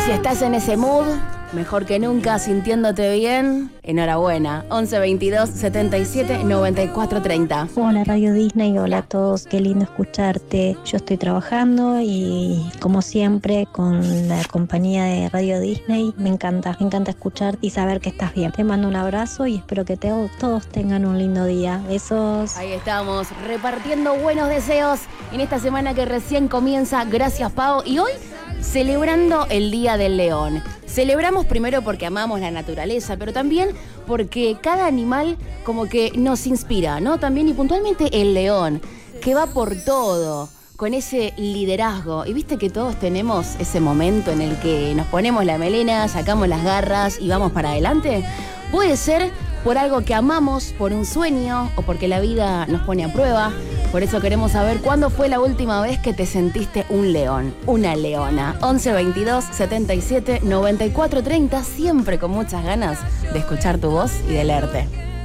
Si estás en ese mood, mejor que nunca, sintiéndote bien, enhorabuena. 11 22 77 94 30. Hola Radio Disney, hola a todos, qué lindo escucharte. Yo estoy trabajando y como siempre con la compañía de Radio Disney me encanta escucharte y saber que estás bien. Te mando un abrazo y espero que todos tengan un lindo día. Besos. Ahí estamos, repartiendo buenos deseos en esta semana que recién comienza. Gracias, Pau. Y hoy, celebrando el Día del León. Celebramos primero porque amamos la naturaleza, pero también porque cada animal como que nos inspira, ¿no? También y puntualmente el león, que va por todo, con ese liderazgo. Y viste que todos tenemos ese momento en el que nos ponemos la melena, sacamos las garras y vamos para adelante. Puede ser por algo que amamos, por un sueño o porque la vida nos pone a prueba. Por eso queremos saber cuándo fue la última vez que te sentiste un león, una leona. 11 22 77 94 30, siempre con muchas ganas de escuchar tu voz y de leerte.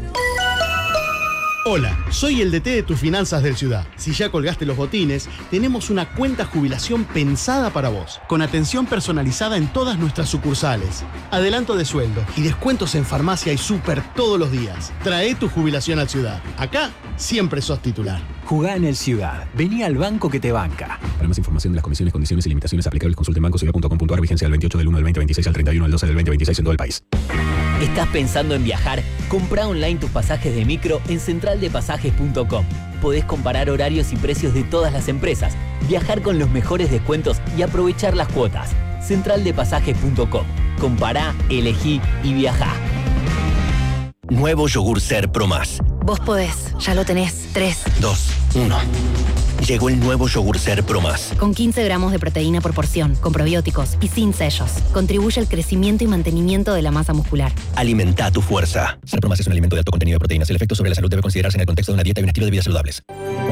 Hola, soy el DT de tus finanzas del Ciudad. Si ya colgaste los botines, tenemos una cuenta jubilación pensada para vos, con atención personalizada en todas nuestras sucursales, adelanto de sueldo y descuentos en farmacia y súper todos los días. Trae tu jubilación al Ciudad. Acá siempre sos titular. Jugá en el Ciudad. Vení al banco que te banca. Para más información de las comisiones, condiciones y limitaciones aplicables, consulte en bancociudad.com.ar. Vigencia del 28 del 1 del 2026 al 31 del 12 del 2026 en todo el país. ¿Estás pensando en viajar? Comprá online tus pasajes de micro en centraldepasajes.com. Podés comparar horarios y precios de todas las empresas, viajar con los mejores descuentos y aprovechar las cuotas. Centraldepasajes.com. Compará, elegí y viajá. Nuevo yogur Ser Pro Más. Vos podés, ya lo tenés. 3, 2, 1. Llegó el nuevo yogur Ser Pro Más. Con 15 gramos de proteína por porción, con probióticos y sin sellos. Contribuye al crecimiento y mantenimiento de la masa muscular. Alimenta tu fuerza. Ser Pro Más es un alimento de alto contenido de proteínas. El efecto sobre la salud debe considerarse en el contexto de una dieta y un estilo de vida saludables.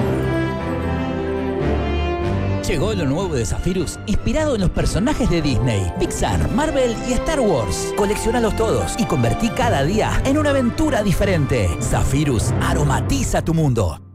Llegó lo nuevo de Zephyrus, inspirado en los personajes de Disney, Pixar, Marvel y Star Wars. Colecciónalos todos y convertí cada día en una aventura diferente. Zephyrus aromatiza tu mundo.